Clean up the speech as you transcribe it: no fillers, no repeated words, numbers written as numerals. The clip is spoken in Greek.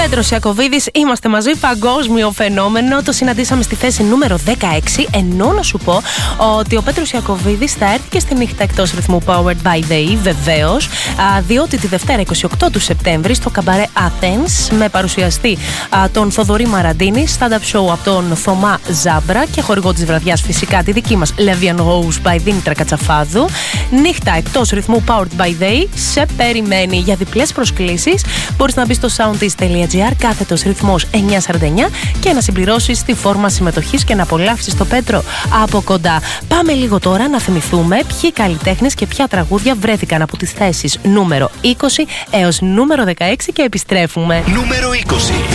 Πέτρος Ιακωβίδης, είμαστε μαζί, παγκόσμιο φαινόμενο. Το συναντήσαμε στη θέση νούμερο 16. Ενώ να σου πω ότι ο Πέτρος Ιακωβίδης θα έρθει και στη νύχτα εκτός ρυθμού Powered by the E, βεβαίως, διότι τη Δευτέρα 28 του Σεπτέμβρη στο καμπαρέ Athens με παρουσιαστή τον Θοδωρή Μαραντίνη, stand-up show από τον Θωμά Ζάμπρα και χορηγό της βραδιάς φυσικά τη δική μας Levian Rose by Δήμητρα Κατσαφάδου. Νύχτα εκτός ρυθμού Powered by the E σε περιμένει. Για διπλές προσκλήσεις μπορείς να μπεις στο soundis.gr κάθετος ρυθμός 949 και να συμπληρώσεις τη φόρμα συμμετοχής και να απολαύσεις το Πέτρο από κοντά. Πάμε λίγο τώρα να θυμηθούμε ποιοι καλλιτέχνες και ποια τραγούδια βρέθηκαν από τις θέσεις νούμερο 20 έως νούμερο 16 και επιστρέφουμε. Νούμερο 20.